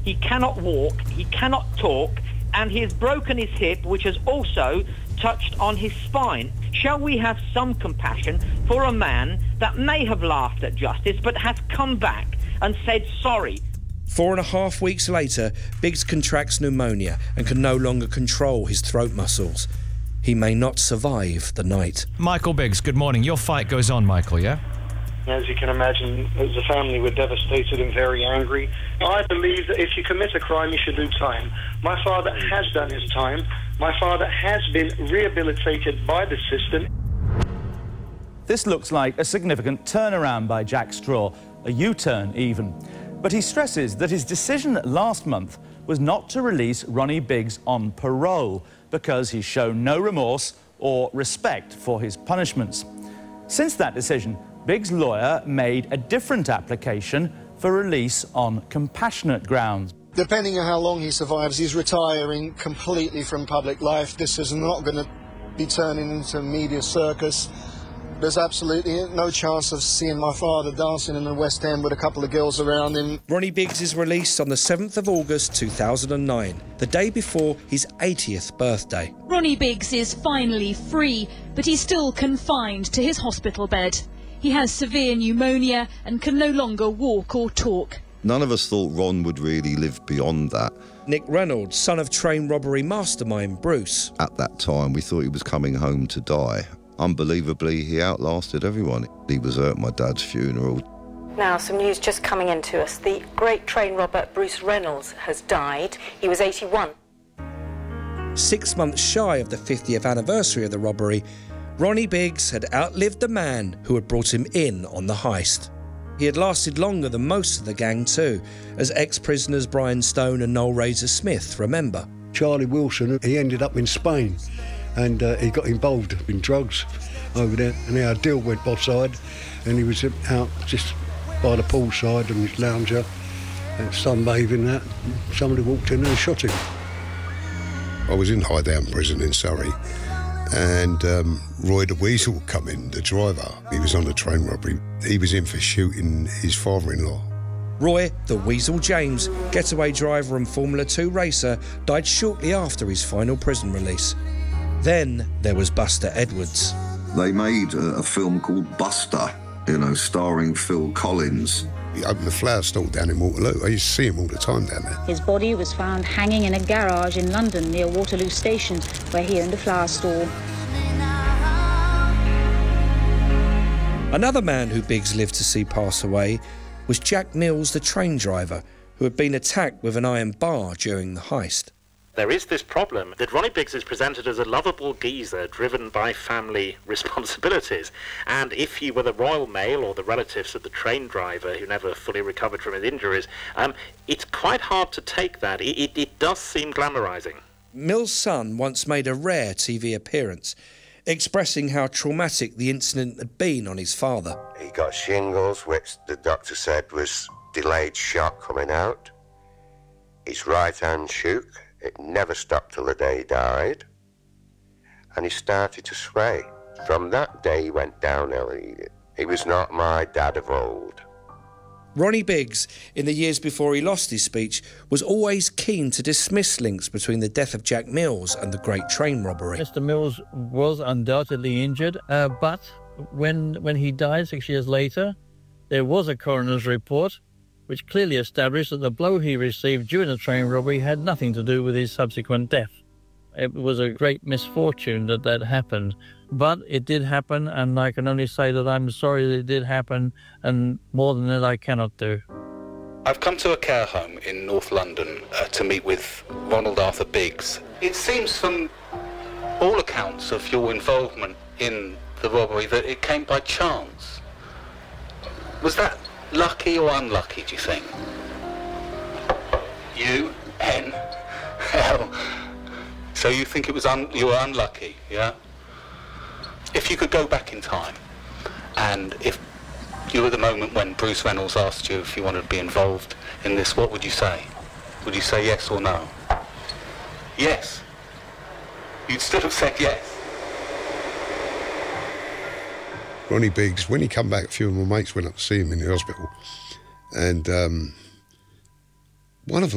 He cannot walk, he cannot talk, and he has broken his hip, which has also touched on his spine. Shall we have some compassion for a man that may have laughed at justice but has come back and said sorry? 4.5 weeks later, Biggs contracts pneumonia and can no longer control his throat muscles. He may not survive the night. Michael Biggs, good morning. Your fight goes on, Michael, yeah? As you can imagine, as a family, we're devastated and very angry. I believe that if you commit a crime, you should do time. My father has done his time. My father has been rehabilitated by the system. This looks like a significant turnaround by Jack Straw, a U-turn even. But he stresses that his decision last month was not to release Ronnie Biggs on parole because he's shown no remorse or respect for his punishments. Since that decision, Biggs' lawyer made a different application for release on compassionate grounds. Depending on how long he survives, he's retiring completely from public life. This is not going to be turning into a media circus. There's absolutely no chance of seeing my father dancing in the West End with a couple of girls around him. Ronnie Biggs is released on the 7th of August 2009, the day before his 80th birthday. Ronnie Biggs is finally free, but he's still confined to his hospital bed. He has severe pneumonia and can no longer walk or talk. None of us thought Ron would really live beyond that. Nick Reynolds, son of train robbery mastermind Bruce. At that time, we thought he was coming home to die. Unbelievably, he outlasted everyone. He was at my dad's funeral. Now, some news just coming into us. The great train robber Bruce Reynolds has died. He was 81. 6 months shy of the 50th anniversary of the robbery, Ronnie Biggs had outlived the man who had brought him in on the heist. He had lasted longer than most of the gang too, as ex-prisoners Brian Stone and Noel Razor Smith remember. Charlie Wilson, he ended up in Spain and he got involved in drugs over there, and our deal went offside, and he was out just by the poolside and his lounger and sunbathing that. Somebody walked in and shot him. I was in Highdown Prison in Surrey, and Roy the Weasel come in, the driver. He was on the train robbery. He was in for shooting his father-in-law. Roy, the Weasel James, getaway driver and Formula 2 racer, died shortly after his final prison release. Then there was Buster Edwards. They made a film called Buster, starring Phil Collins. He opened the flower stall down in Waterloo. I used to see him all the time down there. His body was found hanging in a garage in London near Waterloo Station, where he owned a flower stall. Another man who Biggs lived to see pass away was Jack Mills, the train driver, who had been attacked with an iron bar during the heist. There is this problem that Ronnie Biggs is presented as a lovable geezer driven by family responsibilities, and if he were the Royal Mail or the relatives of the train driver who never fully recovered from his injuries, it's quite hard to take that. It does seem glamorising. Mills' son once made a rare TV appearance, expressing how traumatic the incident had been on his father. He got shingles, which the doctor said was delayed shock coming out. His right hand shook. It never stopped till the day he died. And he started to sway. From that day he went downhill. He was not my dad of old. Ronnie Biggs, in the years before he lost his speech, was always keen to dismiss links between the death of Jack Mills and the great train robbery. Mr. Mills was undoubtedly injured, but when he died 6 years later, there was a coroner's report which clearly established that the blow he received during the train robbery had nothing to do with his subsequent death. It was a great misfortune that happened, but it did happen, and I can only say that I'm sorry that it did happen, and more than that I cannot do. I've come to a care home in North London to meet with Ronald Arthur Biggs. It seems from all accounts of your involvement in the robbery that it came by chance. Was that lucky or unlucky, do you think? U-N-L. So you think it was you were unlucky, yeah? If you could go back in time, and if you were at the moment when Bruce Reynolds asked you if you wanted to be involved in this, what would you say? Would you say yes or no? Yes. You'd still have said yes. Ronnie Biggs, when he come back, a few of my mates went up to see him in the hospital, and one of them